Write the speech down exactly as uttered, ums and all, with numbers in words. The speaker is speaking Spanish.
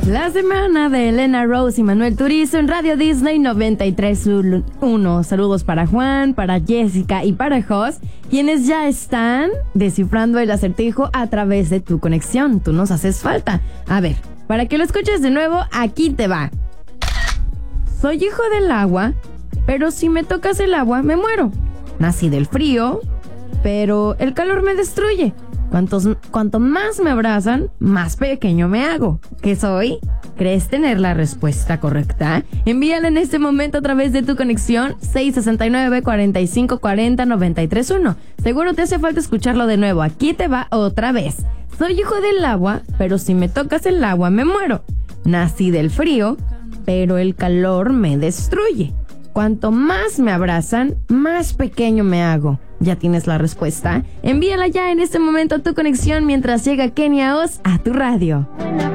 La semana de Elena Rose y Manuel Turizo en Radio Disney noventa y tres punto uno. Saludos para Juan, para Jessica y para Jos, quienes ya están descifrando el acertijo a través de tu conexión. Tú nos haces falta. A ver, para que lo escuches de nuevo, aquí te va. Soy hijo del agua, pero si me tocas el agua me muero. Nací del frío, pero el calor me destruye. Cuantos, cuanto más me abrazan, más pequeño me hago. ¿Qué soy? ¿Crees tener la respuesta correcta? Envíala en este momento a través de tu conexión seis seis nueve, cuatro cinco cuatro cero, nueve tres uno. Seguro te hace falta escucharlo de nuevo. Aquí te va otra vez. Soy hijo del agua, pero si me tocas el agua me muero. Nací del frío, pero el calor me destruye. Cuanto más me abrazan, más pequeño me hago. ¿Ya tienes la respuesta? Envíala ya en este momento a tu conexión mientras llega Kenia Oz a tu radio.